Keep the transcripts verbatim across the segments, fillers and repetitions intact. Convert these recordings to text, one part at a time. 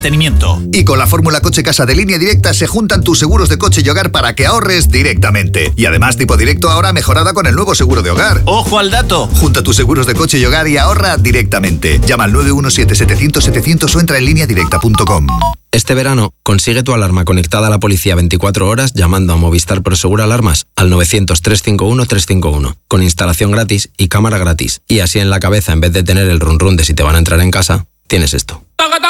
Y con la fórmula Coche Casa de Línea Directa se juntan tus seguros de coche y hogar para que ahorres directamente. Y además Tipo Directo ahora mejorada con el nuevo seguro de hogar. ¡Ojo al dato! Junta tus seguros de coche y hogar y ahorra directamente. Llama al nueve uno siete siete cero cero siete cero cero o entra en línea directa punto com. Este verano, consigue tu alarma conectada a la policía veinticuatro horas llamando a Movistar Prosegur Alarmas al novecientos, trescientos cincuenta y uno, trescientos cincuenta y uno, con instalación gratis y cámara gratis. Y así en la cabeza, en vez de tener el run run de si te van a entrar en casa, tienes esto.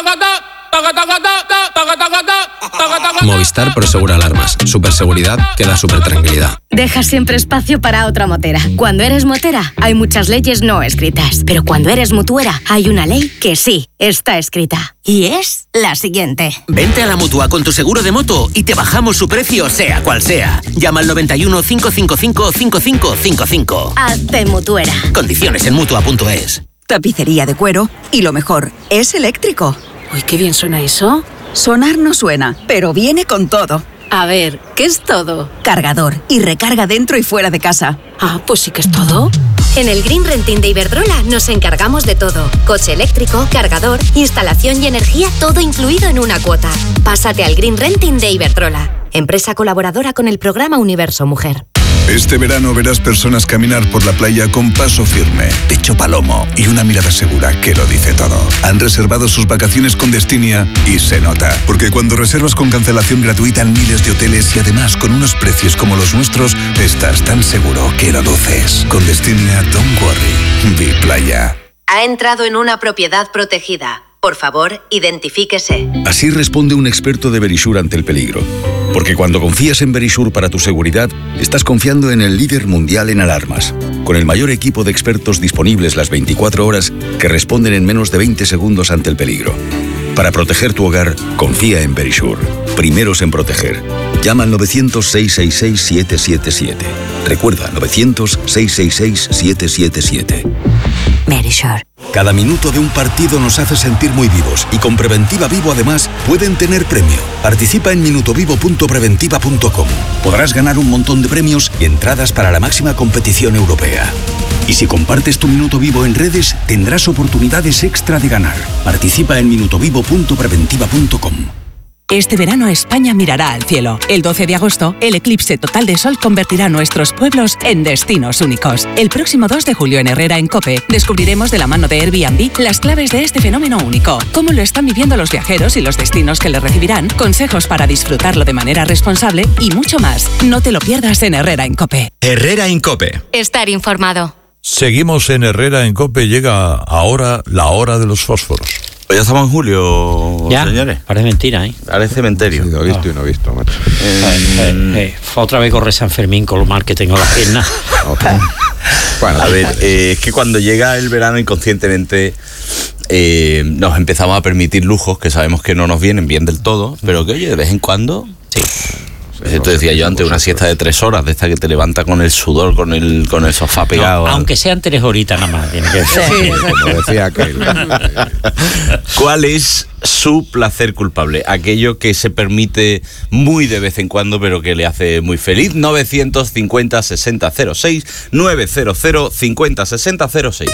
Movistar Prosegur Alarmas. Superseguridad que da super tranquilidad. Deja siempre espacio para otra motera. Cuando eres motera, hay muchas leyes no escritas. Pero cuando eres mutuera, hay una ley que sí está escrita. Y es la siguiente. Vente a la Mutua con tu seguro de moto y te bajamos su precio, sea cual sea. Llama al noventa y uno, cinco cinco cinco, cinco cinco cinco cinco. Hazte mutuera. Condiciones en mutua punto es. Tapicería de cuero y lo mejor, es eléctrico. Uy, qué bien suena eso. Sonar no suena, pero viene con todo. A ver, ¿qué es todo? Cargador y recarga dentro y fuera de casa. Ah, pues sí que es todo. En el Green Renting de Iberdrola nos encargamos de todo. Coche eléctrico, cargador, instalación y energía, todo incluido en una cuota. Pásate al Green Renting de Iberdrola, empresa colaboradora con el programa Universo Mujer. Este verano verás personas caminar por la playa con paso firme, pecho palomo y una mirada segura que lo dice todo. Han reservado sus vacaciones con Destinia y se nota. Porque cuando reservas con cancelación gratuita en miles de hoteles y además con unos precios como los nuestros, estás tan seguro que lo duces. Con Destinia, don't worry. Be playa. Ha entrado en una propiedad protegida. Por favor, identifíquese. Así responde un experto de Verisure ante el peligro. Porque cuando confías en Verisure para tu seguridad, estás confiando en el líder mundial en alarmas, con el mayor equipo de expertos disponibles las veinticuatro horas que responden en menos de veinte segundos ante el peligro. Para proteger tu hogar, confía en Verisure. Primeros en proteger. Llama al novecientos, seiscientos sesenta y seis, siete siete siete. Recuerda, novecientos, seiscientos sesenta y seis, siete siete siete. Verisure. Cada minuto de un partido nos hace sentir muy vivos y con Preventiva Vivo además pueden tener premio. Participa en minutovivo punto preventiva punto com. Podrás ganar un montón de premios y entradas para la máxima competición europea. Y si compartes tu minuto vivo en redes, tendrás oportunidades extra de ganar. Participa en minutovivo punto preventiva punto com. Este verano España mirará al cielo. El doce de agosto, el eclipse total de sol convertirá nuestros pueblos en destinos únicos. El próximo dos de julio en Herrera en COPE, descubriremos de la mano de Airbnb las claves de este fenómeno único, cómo lo están viviendo los viajeros y los destinos que le recibirán, consejos para disfrutarlo de manera responsable y mucho más. No te lo pierdas en Herrera en COPE. Herrera en COPE. Estar informado. Seguimos en Herrera en COPE. Llega ahora la hora de los fósforos. Pues ya estamos en julio, ya, señores. Parece mentira, ¿eh? Parece cementerio. Sí, lo he visto y no he visto, macho. Eh, eh, eh, otra vez corre San Fermín con lo mal que tengo las piernas. Okay. Bueno, a ver, eh, es que cuando llega el verano inconscientemente eh, nos empezamos a permitir lujos que sabemos que no nos vienen bien del todo, pero que oye, de vez en cuando, sí. Esto decía yo antes, una siesta de tres horas, de esta que te levanta con el sudor, con el con el sofá pegado. No, aunque sean tres horitas nada más. Tiene que ser. Sí, como decía aquel. ¿Cuál es su placer culpable? Aquello que se permite muy de vez en cuando, pero que le hace muy feliz. novecientos cincuenta, sesenta, cero seis, novecientos cincuenta, sesenta, cero seis.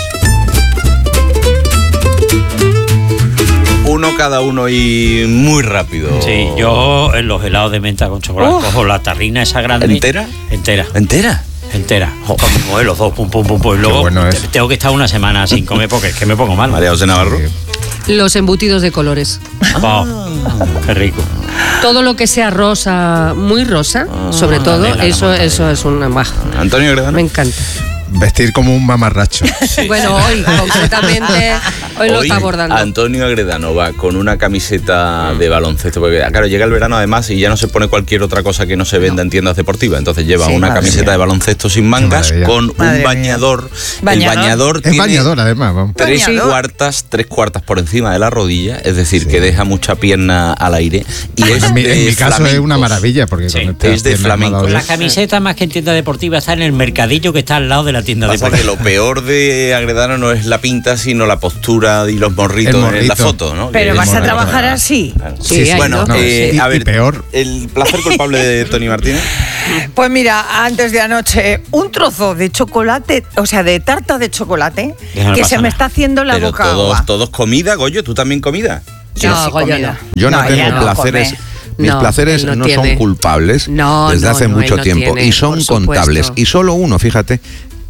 Uno cada uno y muy rápido. Sí, yo en los helados de menta con chocolate oh. cojo la tarrina esa grande. ¿Entera? Entera. ¿Entera? Entera. Oh. Con mi modelo, dos, pum, pum, pum, pum. Y luego bueno tengo que estar una semana sin comer porque es que me pongo mal. María José Navarro. Los embutidos de colores. Ah. Oh, qué rico. Todo lo que sea rosa, muy rosa, ah, sobre todo, eso, eso es una baja. Antonio Gredano. Me encanta. Vestir como un mamarracho. Sí. Bueno, hoy concretamente, hoy, hoy lo está abordando. Antonio Agredano va con una camiseta de baloncesto, porque claro, llega el verano además y ya no se pone cualquier otra cosa que no se venda no. en tiendas deportivas, entonces lleva sí, una camiseta mía. de baloncesto sin mangas con madre un bañador. ¿Bañador? El bañador es tiene bañador además, vamos. Tres ¿Bañador? cuartas, tres cuartas por encima de la rodilla, es decir, sí. que deja mucha pierna al aire. Y bueno, es en mi, en mi caso flamencos. es una maravilla, porque sí. con es de flamenco. La camiseta más que en tienda deportiva está en el mercadillo que está al lado de la tienda Pasa deportiva. Que lo peor de Agredano no es la pinta, sino la postura y los morritos morrito. en la foto, ¿no? Pero que vas a morrito. trabajar así. Sí, sí, bueno, no, eh, sí. a ver, y peor. El placer culpable de Tony Martínez. Pues mira, antes de anoche, un trozo de chocolate, o sea, de tarta de chocolate, no que se me está haciendo la Pero boca todos, agua. todos comida, Goyo, tú también comida. Yo, No, Goyo no. yo no, No, tengo ella no placeres. come. Mis No, placeres él no no, tiene. son culpables No, desde no, hace no, mucho él no tiempo tiene, y son por supuesto. contables. Y solo uno, fíjate,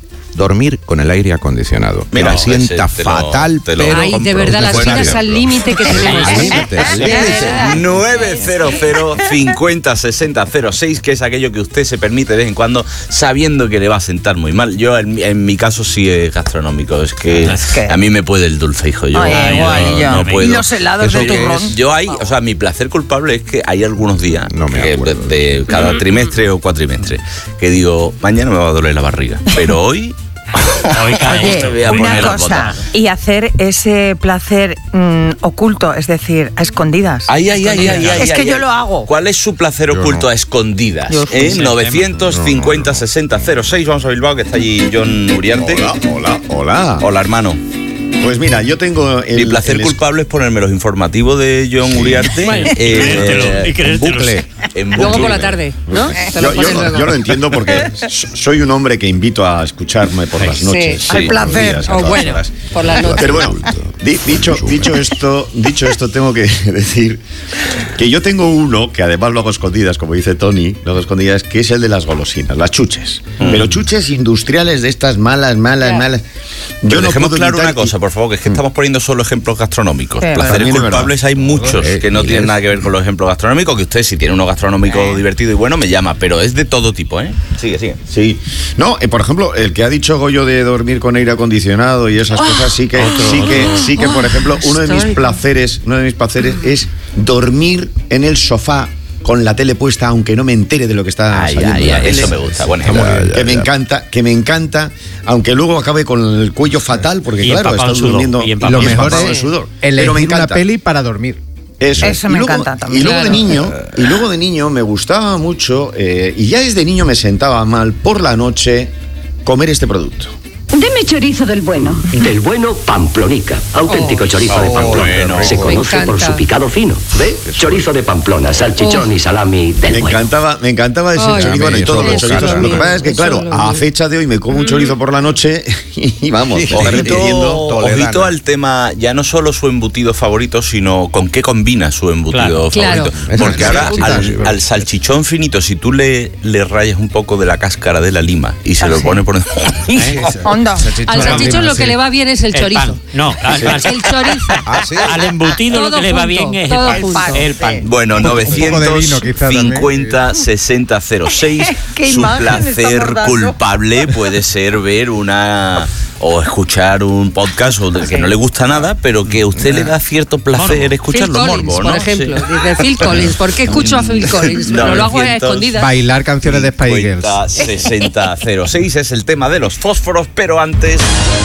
dormir con el aire acondicionado. Mira, me sienta ese te lo- fatal, te lo pero Ay, de verdad, las necesario. vidas al límite que tenemos. Al ¿eh? límite, al límite. nueve cero cero cincuenta sesenta cero seis, que es aquello que usted se permite de vez en cuando sabiendo que le va a sentar muy mal. Yo en, mi- en mi caso sí es gastronómico, es que, Es que- a mí me puede el dulce, hijo. Yo, Ay, yo igual, yo. no Y puedo. los helados Eso de que turrón. es- Yo hay, o sea, mi placer culpable es que hay algunos días No me que acuerdo. de, de cada trimestre o cuatrimestre que digo, mañana me va a doler la barriga, pero hoy Hoy cae esto. te voy a Una poner las cosa, botas. y hacer ese placer mm, oculto, es decir, a escondidas. Ay, ay, ay, ay, ay, Es que ay, yo ay. lo hago. ¿Cuál es su placer Yo oculto no. a escondidas? Yo ¿Eh? sí. novecientos cincuenta sesenta cero seis, vamos a Bilbao, que está allí John Uriarte. Hola, hola, hola. Hola, hermano. Pues mira, yo tengo el, Mi placer el- culpable es ponerme los informativos de John Uriarte Bueno, y eh, creértelo, y en creértelo. bucle. En Luego bucle. por la tarde, ¿no? Te lo Yo, pones yo- luego. yo lo entiendo porque so- soy un hombre que invito a escucharme por las Sí, noches. al sí, placer. todos los días, a O todas bueno, horas. por la noche. Pero bueno, di- dicho, dicho, esto, dicho esto, tengo que decir que yo tengo uno, que además lo hago a escondidas, como dice Tony, lo hago a escondidas, que es el de las golosinas, las chuches. Pero chuches industriales de estas malas, malas, malas. Yo Yo no dejemos puedo claro evitar- una cosa, por favor, que es que estamos poniendo solo ejemplos gastronómicos. Sí, Placeres también es verdad. culpables hay muchos Eh, que no y tienen es- nada que ver con los ejemplos gastronómicos, que usted si tiene uno gastronómico divertido y bueno me llama, pero es de todo tipo, ¿eh? Sigue, sigue. Sí. No, eh, por ejemplo, el que ha dicho Goyo de dormir con aire acondicionado y esas cosas, sí que, sí que, sí que, por ejemplo, uno de mis Estoy- placeres, uno de mis placeres es dormir en el sofá con la tele puesta, aunque no me entere de lo que está Ay, saliendo. ay, en la ay, tele. eso me gusta, buen Está muy ejemplo. bien. Que me encanta, que me encanta, aunque luego acabe con el cuello fatal, porque Y claro, empapado está en sudor, durmiendo y Y empapado lo y mejor empapado en es sudor. Pero me elegir una encanta. peli para dormir. Eso, Eso Y me luego- encanta también. Y luego de Claro. niño, y luego de niño me gustaba mucho, eh, y ya desde niño me sentaba mal por la noche comer este producto. Deme chorizo del bueno. Del bueno Pamplonica. Auténtico Oh. chorizo de Oh, Pamplona. bueno. Se Me conoce por encanta. su picado fino. ¿Ve? Chorizo de Pamplona, salchichón Oh. y salami del Me bueno. encantaba, me encantaba ese Ay, chorizo, bueno, y eso todos lo los chorizos. buscaron. Lo que pasa es que, Eso claro, lo a vi. fecha de hoy me como un chorizo por la noche y vamos, Sí, de Ojito, repitiendo. toledana. ojito al tema, ya no solo su embutido favorito, sino con qué combina su embutido Claro. favorito. Claro. Porque Esa es ahora la al, pregunta. al salchichón finito, si tú le, le rayas un poco de la cáscara de la lima y se lo pones por Onda. Al salchichón lo que le va bien es el El chorizo. pan. No, al, al- El chorizo. Ah, sí. al embutido lo Todo que le va junto, bien es todo el junto. pan. El pan. Bueno, Un poco de novecientos vino, quizá, también. cincuenta sesenta cero seis. ¿Qué Su imagen placer estamos dando? culpable puede ser ver una o escuchar un podcast o del que no le gusta nada, pero que a usted le da cierto placer Morbo. escucharlo, Phil Collins, morbo, por ¿no? ejemplo. Sí. Dice Phil Collins. ¿Por qué escucho a Phil Collins? Pero lo hago a novecientos escondidas. Bailar canciones de Spice Girls. cincuenta sesenta cero seis es el tema de los fósforos, pero antes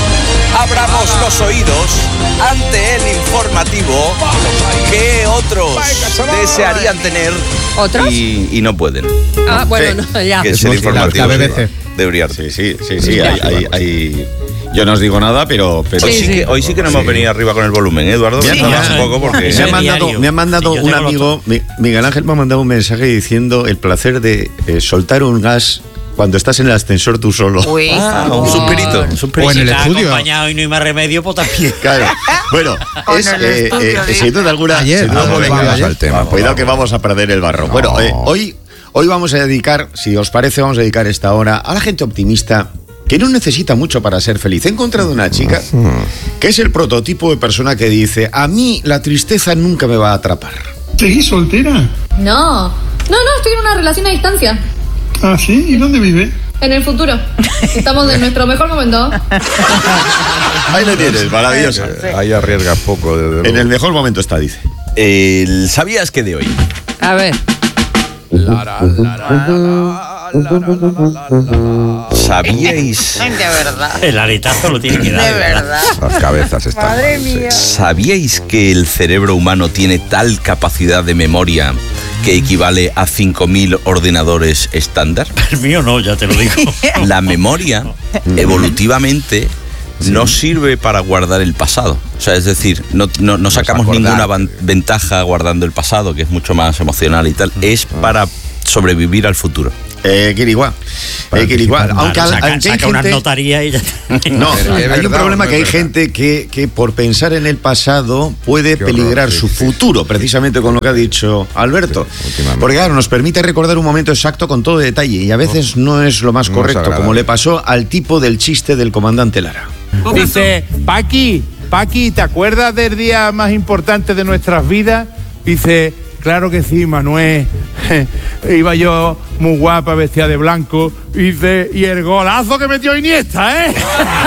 abramos los oídos ante el informativo que otros desearían tener ¿Otros? y, y no pueden. Ah, bueno, Sí. no, ya. Que es Sí, el la- informativo la B B de- C. de Uriarte. Sí, sí, sí, sí, hay, hay- hay- yo no os digo nada, pero... pero Hoy sí, que, hoy sí que nos hemos venido arriba con el volumen, ¿eh, Eduardo? Me han- Cuéntanos me un han- poco porque... me han mandado, diario. me ha mandado Sí, yo un tengo amigo, Mi- Miguel Ángel me ha mandado un mensaje diciendo el placer de eh, soltar un gas cuando estás en el ascensor tú solo. Uy. Ah, un suspirito, un suspirito. O en el Si está estudio. acompañado y no hay más remedio, pues también. Claro. Bueno, O es, en el eh, estudio, eh, di. sin duda alguna... Ayer, sin duda ah, alguna- volvamos Venga, al tema, Cuidado por que favor. vamos a perder el barro. No. Bueno, eh, hoy, hoy vamos a dedicar, si os parece, vamos a dedicar esta hora a la gente optimista que no necesita mucho para ser feliz. He encontrado una chica que es el prototipo de persona que dice, a mí la tristeza nunca me va a atrapar. ¿Seguís soltera? No, no, no, estoy en una relación a distancia. Ah, ¿sí? ¿Y dónde vive? En el futuro. Estamos en nuestro mejor momento. Ahí lo tienes, maravilloso. Ahí arriesgas poco, desde En luego. el mejor momento está, dice. El ¿Sabías que de hoy? A ver. ¿Sabíais? De verdad. El aretazo lo tiene que dar. De verdad. Las cabezas están. Madre mal, sí. mía. ¿Sabíais que el cerebro humano tiene tal capacidad de memoria que equivale a cinco mil ordenadores estándar? El mío no, ya te lo digo. La memoria, evolutivamente, no sirve para guardar el pasado. O sea, es decir, no, no- no sacamos acordar. ninguna van- ventaja guardando el pasado, que es mucho más emocional y tal. Es para sobrevivir al futuro. Eh, Quiriguá. Eh, Quiriguá. Aunque, saca, aunque hay saca gente... unas notarías y ya... No, Es hay verdad, un problema no que es hay verdad. gente que, que por pensar en el pasado puede Qué peligrar horror, sí, su sí. futuro, precisamente con lo que ha dicho Alberto. Sí, últimamente. Porque claro, nos permite recordar un momento exacto con todo detalle y a veces no es lo más No es correcto, agradable. como le pasó al tipo del chiste del comandante Lara. Dice, Paqui, Paqui, ¿te acuerdas del día más importante de nuestras vidas? Dice, claro que sí, Manuel. Iba yo muy guapa, vestida de blanco. Dice, y el golazo que metió Iniesta, ¿eh?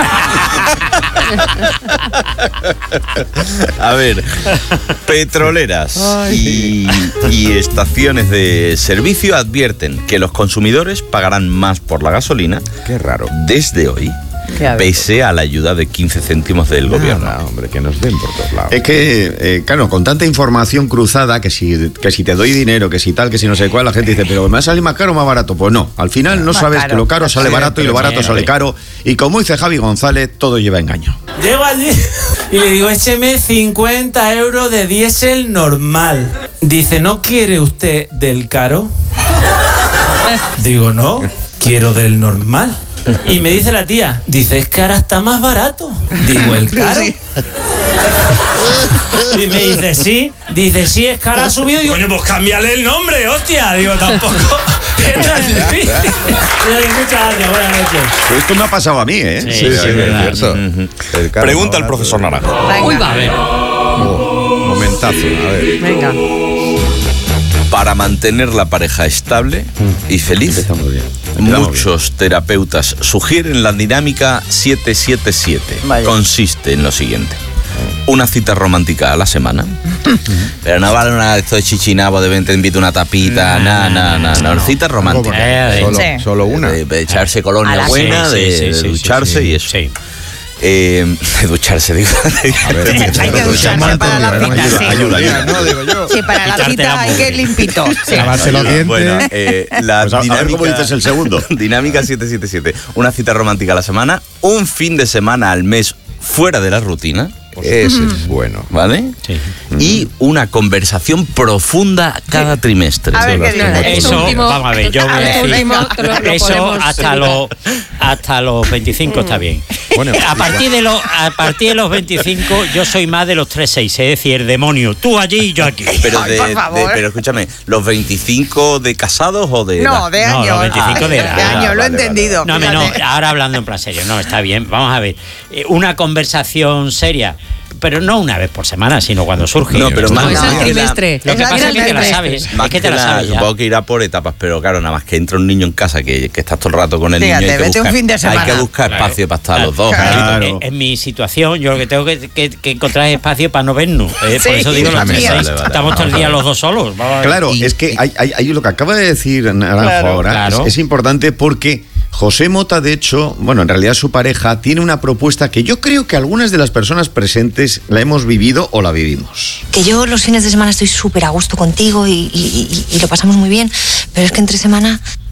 A ver, petroleras y, y estaciones de servicio advierten que los consumidores pagarán más por la gasolina. Qué raro. Desde hoy, Ya ves. pese a la ayuda de quince céntimos del gobierno. Nada, hombre, que nos den por todos lados. Es que, eh, claro, con tanta información cruzada, que si, que si te doy dinero, que si tal, que si no sé cuál, la gente dice, pero ¿me va a salir más caro o más barato? Pues no, al final no Más sabes caro. que lo caro sale Sí, barato y lo barato pero sale sí. caro. Y como dice Javi González, todo lleva engaño. Llego allí y le digo, écheme cincuenta euros de diésel normal. Dice, ¿no quiere usted del caro? Digo, no, quiero del normal. Y me dice la tía, dice, es que ahora está más barato. Digo, ¿el caro? Y me dice, sí. Dice, sí, es que ahora ha subido. Digo, coño, pues cámbiale el nombre, hostia. Digo, tampoco. Es tan difícil. Muchas gracias, buenas noches. Pues esto me ha pasado a mí, ¿eh? Sí, sí, es verdad. cierto. El caro Pregunta al no, profesor Naranjo. Uy, va. A ver, Oh, momentazo, a ver. Venga. Para mantener la pareja estable y feliz, Empezamos bien. Empezamos muchos terapeutas sugieren la dinámica siete siete siete. Vaya. Consiste en lo siguiente. Una cita romántica a la semana. Pero no vale una esto de chichinabo de ven, te invito a una tapita. No, no, no, no. Cita romántica. Eh, Solo, Sí. solo una. De, de echarse A colonia la buena, sí, de, sí, de sí, sí, ducharse sí, y eso. sí. Eh, de ducharse, digo. Hay que ducharse para la cita, ayuda, sí. ayuda, ayuda. No, digo yo. Sí, para la Quitarte cita la hay mugre. que ir limpito. Sí. Lavarse los dientes. Bueno, eh, la Pues a- a ver dinámica, cómo dices el segundo. Dinámica siete siete siete. Una cita romántica a la semana, un fin de semana al mes fuera de la rutina. Ese es bueno. ¿Vale? Sí. Y una conversación profunda cada trimestre. A ver qué Son las dice. Eso, último- vamos a ver, yo voy a esto decir, último te lo- lo eso podemos hasta evitar. los hasta los veinticinco está bien. Bueno, a partir de los a partir de los veinticinco yo soy más de los tres seis, es decir, el demonio, tú allí y yo aquí. Pero, Ay, de, por favor. de- pero escúchame, ¿los veinticinco de casados o de No, edad? de No, años. los veinticinco de edad. De años, Ah, lo he vale, vale, entendido. No, me, no, fíjate. ahora hablando en plan serio, no, está bien, vamos a ver. Eh, Una conversación seria, pero no una vez por semana, sino cuando surge. No, pero No, más es más el que la- trimestre. Lo que Es pasa el es que te la trimestre. sabes, Más es que que te la la- sabes ya. supongo que irá por etapas, pero claro, nada más que entra un niño en casa que, que estás todo el rato con el Fíjate, niño. Hay que, vete un buscar, fin de semana. hay que buscar Claro. espacio para estar los dos. Claro. En, en mi situación, yo lo que tengo que, que- que encontrar es espacio para no vernos. eh, Sí, por eso digo los vale, tres vale, seis. vale. Estamos todo el día los dos solos. vamos a ver. Claro, Y- es que hay, hay- hay lo que acaba de decir Naranjo Claro, ahora claro. Es, es importante porque José Mota, de hecho, bueno, en realidad su pareja tiene una propuesta que yo creo que algunas de las personas presentes la hemos vivido o la vivimos. Que yo los fines de semana estoy súper a gusto contigo y, y- y- y lo pasamos muy bien, pero es que entre semana